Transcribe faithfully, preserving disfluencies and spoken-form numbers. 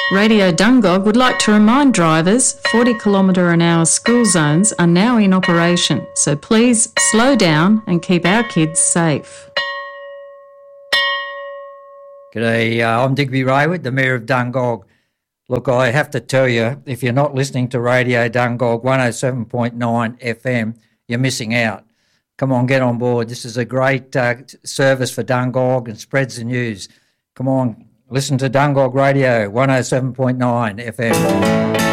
Radio Dungog would like to remind drivers forty kilometre an hour school zones are now in operation, so please slow down and keep our kids safe. G'day, uh, I'm Digby Raywood, the Mayor of Dungog. Look, I have to tell you, if you're not listening to Radio Dungog one oh seven point nine F M, you're missing out. Come on, get on board. This is a great uh, service for Dungog and spreads the news. Come on, listen to Dungog Radio one oh seven point nine F M.